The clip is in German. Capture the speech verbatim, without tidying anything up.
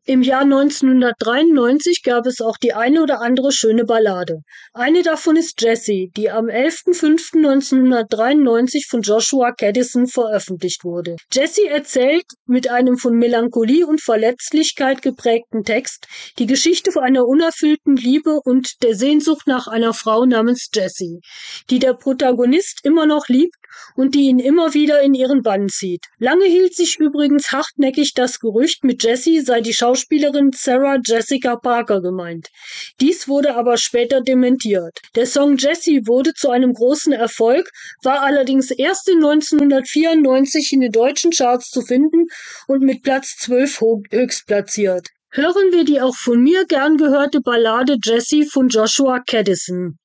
Im Jahr neunzehnhundertdreiundneunzig gab es auch die eine oder andere schöne Ballade. Eine davon ist Jessie, die am elften fünften neunzehnhundertdreiundneunzig von Joshua Caddison veröffentlicht wurde. Jessie erzählt mit einem von Melancholie und Verletzlichkeit geprägten Text die Geschichte einer unerfüllten Liebe und der Sehnsucht nach einer Frau namens Jessie, die der Protagonist immer noch liebt und die ihn immer wieder in ihren Bann zieht. Lange hielt sich übrigens hartnäckig das Gerücht, mit Jessie sei die Schauspielerin Sarah Jessica Parker gemeint. Dies wurde aber später dementiert. Der Song Jessie wurde zu einem großen Erfolg, war allerdings erst in neunzehnhundertvierundneunzig in den deutschen Charts zu finden und mit Platz zwölf höchstplatziert. Hören wir die auch von mir gern gehörte Ballade Jessie von Joshua Caddison.